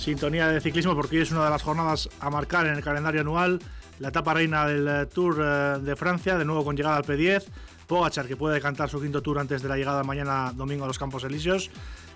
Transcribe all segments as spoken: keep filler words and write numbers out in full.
sintonía de ciclismo, porque hoy es una de las jornadas a marcar en el calendario anual, la etapa reina del Tour de Francia, de nuevo con llegada al P diez. Pogačar, que puede decantar su quinto Tour antes de la llegada mañana domingo a los Campos Elíseos.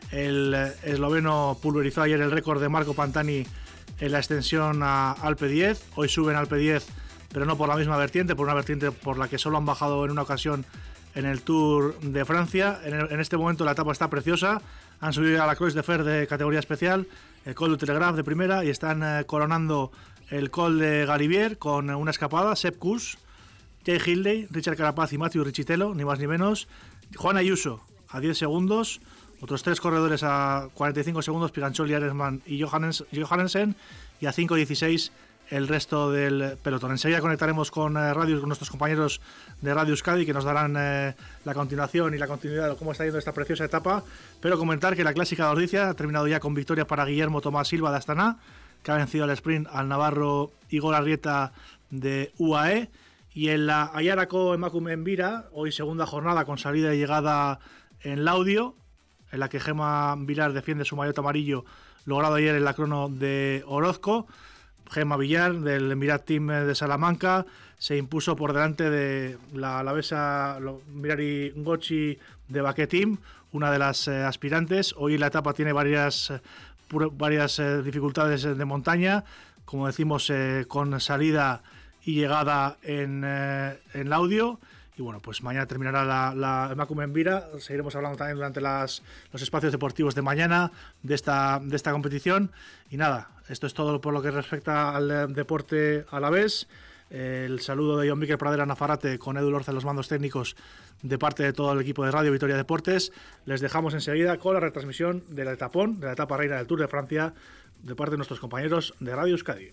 El esloveno pulverizó ayer el récord de Marco Pantani en la extensión a, al P diez. Hoy suben al P diez, pero no por la misma vertiente, por una vertiente por la que solo han bajado en una ocasión en el Tour de Francia. En, el, en este momento la etapa está preciosa. Han subido a la Croix de Fer de categoría especial, el Col du Telegraph de primera, y están eh, coronando el Col de Galibier con una escapada. Sepp Kuss, Jay Hindley, Richard Carapaz y Matthew Riccitello, ni más ni menos. Juan Ayuso a diez segundos. Otros tres corredores a cuarenta y cinco segundos, Pigancholi, Aresman y Johannens, Johannesen, y a cinco dieciséis el resto del pelotón. Enseguida conectaremos con eh, Radio, con nuestros compañeros de Radio Euskadi, que nos darán eh, la continuación y la continuidad de cómo está yendo esta preciosa etapa, pero comentar que la Clásica de Ordizia ha terminado ya con victoria para Guillermo Tomás Silva de Astana, que ha vencido al sprint al navarro Igor Arrieta de U A E, y en la Ayarako Emakumeen Bira, hoy segunda jornada con salida y llegada en Laudio, en la que Gema Vilar defiende su maillot amarillo logrado ayer en la crono de Orozco. Gema Villar del Emirat Team de Salamanca se impuso por delante de la alavesa Mirari Ngochi de Baquet Team, una de las eh, aspirantes. Hoy la etapa tiene varias, eh, varias eh, dificultades de montaña, como decimos, eh, con salida y llegada en, eh, en Laudio. Y bueno, pues mañana terminará la, la Emakumeen Bira. Seguiremos hablando también durante las, los espacios deportivos de mañana de esta, de esta competición. Y nada, esto es todo por lo que respecta al eh, deporte alavés. Eh, el saludo de John Miquel Pradera Nafarrate con Edu Lorza en los mandos técnicos de parte de todo el equipo de Radio Vitoria Deportes. Les dejamos enseguida con la retransmisión del etapón, de la etapa reina del Tour de Francia, de parte de nuestros compañeros de Radio Euskadi.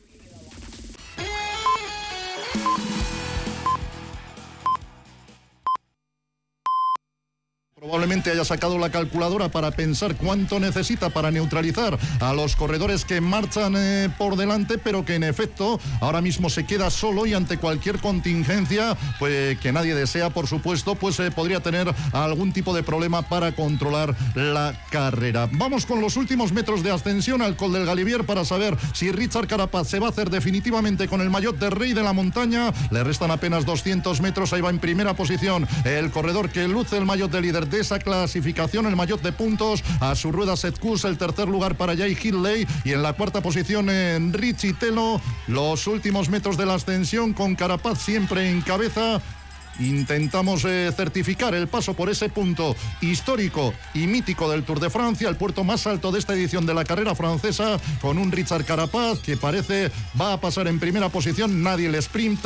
Probablemente haya sacado la calculadora para pensar cuánto necesita para neutralizar a los corredores que marchan eh, por delante, pero que en efecto ahora mismo se queda solo y ante cualquier contingencia, pues que nadie desea, por supuesto, pues eh, podría tener algún tipo de problema para controlar la carrera. Vamos con los últimos metros de ascensión al Col del Galibier para saber si Richard Carapaz se va a hacer definitivamente con el maillot de rey de la montaña. Le restan apenas doscientos metros, ahí va en primera posición el corredor que luce el maillot de líder de esa clasificación, el maillot de puntos, a su rueda Sepp Kuss, el tercer lugar para Jay Hindley, y en la cuarta posición en Riccitello. Los últimos metros de la ascensión con Carapaz siempre en cabeza. Intentamos eh, certificar el paso por ese punto histórico y mítico del Tour de Francia, el puerto más alto de esta edición de la carrera francesa, con un Richard Carapaz que parece va a pasar en primera posición. Nadie le sprinta.